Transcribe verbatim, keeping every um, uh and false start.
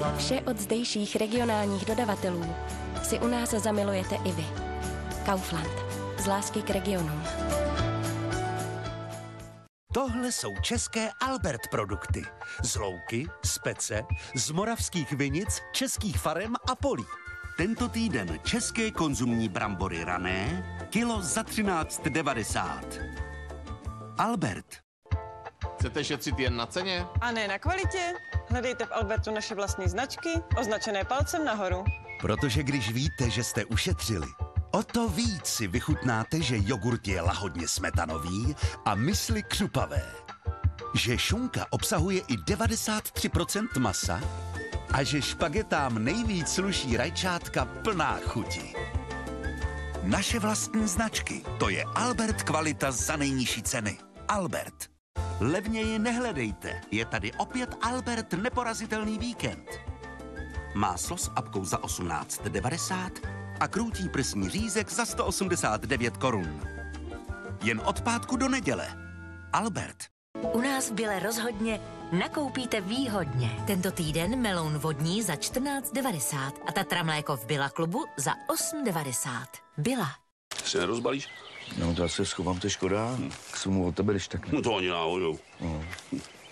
Vše od zdejších regionálních dodavatelů si u nás zamilujete i vy. Kaufland. Z lásky k regionům. Tohle jsou české Albert produkty. Z louky, z pece, z moravských vinic, českých farem a polí. Tento týden české konzumní brambory rané, kilo za třináct devadesát. Albert. Chcete šetřit jen na ceně? A ne na kvalitě? Hledejte v Albertu naše vlastní značky, označené palcem nahoru. Protože když víte, že jste ušetřili, o to víc si vychutnáte, že jogurt je lahodně smetanový a mysli křupavé. Že šunka obsahuje i devadesát tři procent masa a že špagetám nejvíc sluší rajčátka plná chuti. Naše vlastní značky, to je Albert kvalita za nejnižší ceny. Albert. Levněji nehledejte, je tady opět Albert neporazitelný víkend. Máslo s apkou za osmnáct devadesát a krůtí prsní řízek za sto osmdesát devět korun. Jen od pátku do neděle. Albert. U nás v Bile rozhodně nakoupíte výhodně. Tento týden meloun vodní za čtrnáct devadesát a Tatra mléko v Billa klubu za osm devadesát. Billa. Si nerozbalíš? No to já se schovám, to je škoda. Hm. K svému od tebe, když tak ne. No to ani náhodou. No.